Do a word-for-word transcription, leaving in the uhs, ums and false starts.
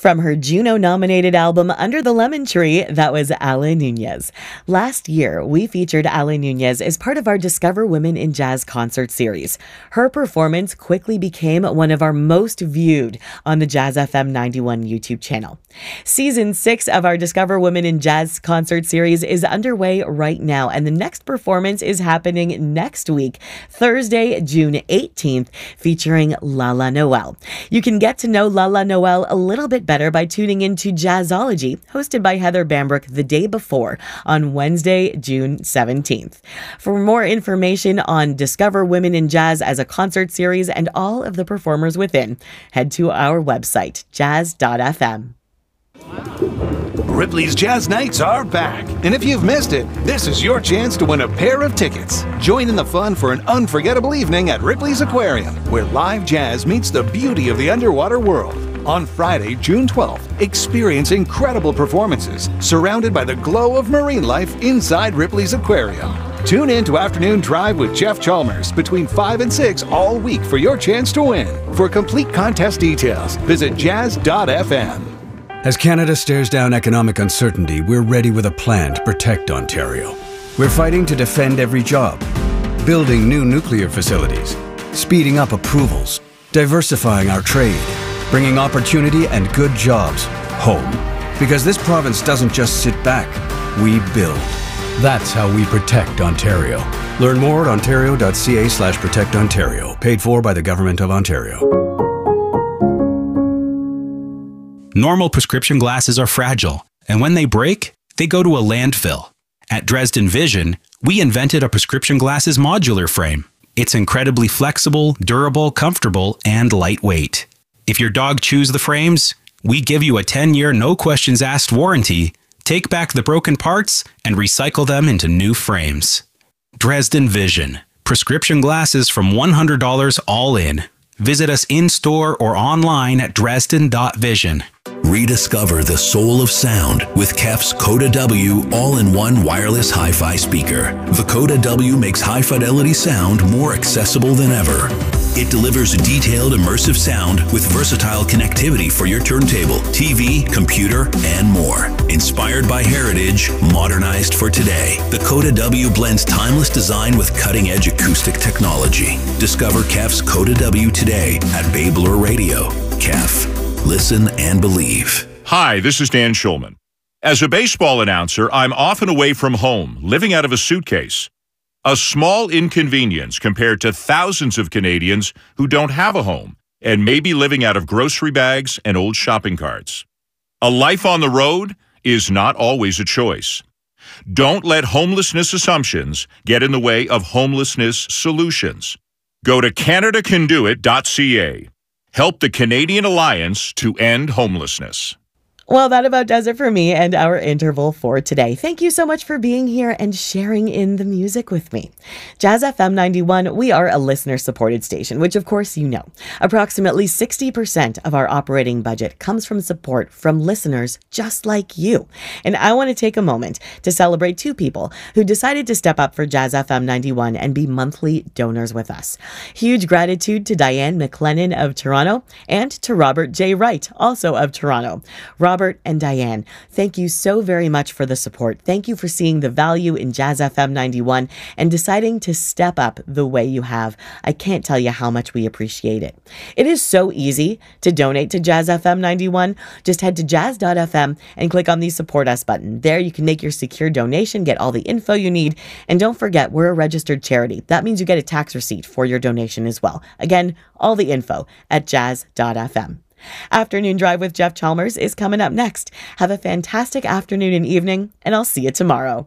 From her Juno-nominated album Under the Lemon Tree, that was Ala Nunez. Last year, we featured Ala Nunez as part of our Discover Women in Jazz concert series. Her performance quickly became one of our most viewed on the Jazz F M ninety-one YouTube channel. Season six of our Discover Women in Jazz concert series is underway right now, and the next performance is happening next week, Thursday, June eighteenth, featuring Lala Noel. You can get to know Lala Noel a little bit better by tuning into Jazzology, hosted by Heather Bambrick the day before on Wednesday, June seventeenth. For more information on Discover Women in Jazz as a concert series and all of the performers within, head to our website, jazz dot f m. Ripley's Jazz Nights are back, and if you've missed it, this is your chance to win a pair of tickets. Join in the fun for an unforgettable evening at Ripley's Aquarium, where live jazz meets the beauty of the underwater world. On Friday, June twelfth, experience incredible performances surrounded by the glow of marine life inside Ripley's Aquarium. Tune in to Afternoon Drive with Jeff Chalmers between five and six all week for your chance to win. For complete contest details, visit jazz dot f m. As Canada stares down economic uncertainty, we're ready with a plan to protect Ontario. We're fighting to defend every job, building new nuclear facilities, speeding up approvals, diversifying our trade, bringing opportunity and good jobs home. Because this province doesn't just sit back, we build. That's how we protect Ontario. Learn more at ontario dot c a slash protect ontario. Paid for by the Government of Ontario. Normal prescription glasses are fragile, and when they break, they go to a landfill. At Dresden Vision, we invented a prescription glasses modular frame. It's incredibly flexible, durable, comfortable, and lightweight. If your dog chews the frames, we give you a ten-year no-questions-asked warranty, take back the broken parts, and recycle them into new frames. Dresden Vision. Prescription glasses from one hundred dollars all in. Visit us in-store or online at dresden dot vision. Rediscover the soul of sound with Kef's Coda W all-in-one wireless hi-fi speaker. The Coda W makes high-fidelity sound more accessible than ever. It delivers detailed, immersive sound with versatile connectivity for your turntable, T V, computer, and more. Inspired by heritage, modernized for today, the Coda W blends timeless design with cutting-edge acoustic technology. Discover Kef's Coda W today at Babe Lure Radio. Kef. Listen and believe. Hi, this is Dan Schulman. As a baseball announcer, I'm often away from home, living out of a suitcase. A small inconvenience compared to thousands of Canadians who don't have a home and may be living out of grocery bags and old shopping carts. A life on the road is not always a choice. Don't let homelessness assumptions get in the way of homelessness solutions. Go to canada can do it dot c a. Help the Canadian Alliance to End Homelessness. Well, that about does it for me and our interval for today. Thank you so much for being here and sharing in the music with me. Jazz F M ninety-one, we are a listener-supported station, which of course you know. Approximately sixty percent of our operating budget comes from support from listeners just like you. And I want to take a moment to celebrate two people who decided to step up for Jazz F M ninety-one and be monthly donors with us. Huge gratitude to Diane McLennan of Toronto and to Robert J. Wright, also of Toronto. Robert and Diane, thank you so very much for the support. Thank you for seeing the value in Jazz F M ninety-one and deciding to step up the way you have. I can't tell you how much we appreciate it. It is so easy to donate to Jazz F M ninety-one. Just head to jazz dot f m and click on the Support Us button. There you can make your secure donation, get all the info you need, and don't forget, we're a registered charity. That means you get a tax receipt for your donation as well. Again, all the info at jazz dot f m. Afternoon Drive with Jeff Chalmers is coming up next. Have a fantastic afternoon and evening, and I'll see you tomorrow.